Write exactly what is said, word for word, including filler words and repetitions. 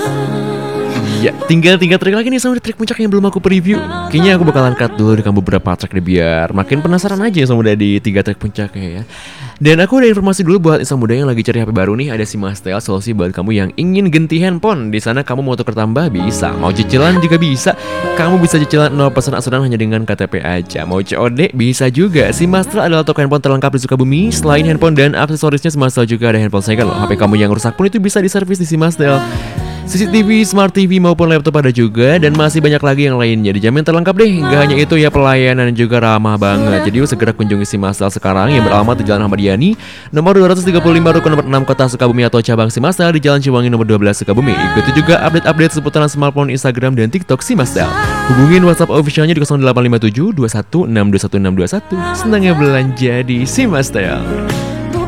Ya, tinggal tiga track lagi nih sama track puncak yang belum aku preview. Kayaknya aku bakalan cut dulu dengan beberapa track deh biar makin penasaran aja sama udah di tiga track puncaknya ya. Dan aku ada informasi dulu buat insan muda yang lagi cari H P baru nih, ada Simastel solusi buat kamu yang ingin ganti handphone. Di sana kamu mau tukar tambah bisa, mau cicilan juga bisa. Kamu bisa cicilan nol persen asuran hanya dengan K T P aja. Mau C O D bisa juga. Simastel adalah toko handphone terlengkap di Sukabumi. Selain handphone dan aksesorisnya, Simastel juga ada handphone second loh. H P kamu yang rusak pun itu bisa diservis di Simastel. C C T V, Smart T V maupun laptop ada juga. Dan masih banyak lagi yang lainnya. Dijamin terlengkap deh. Gak hanya itu ya, pelayanan juga ramah banget. Jadi yuk segera kunjungi Simastel sekarang yang beralamat di Jalan Ahmad Yani nomor dua ratus tiga puluh lima Rukun nomor enam Kota Sukabumi, atau cabang Simastel di Jalan Ciwangi nomor dua belas Sukabumi. Ikuti juga update-update seputaran smartphone, Instagram, dan TikTok Simastel. Hubungin WhatsApp officialnya di nol delapan lima tujuh dua satu enam dua satu enam dua satu. Senangnya belanja di Simastel.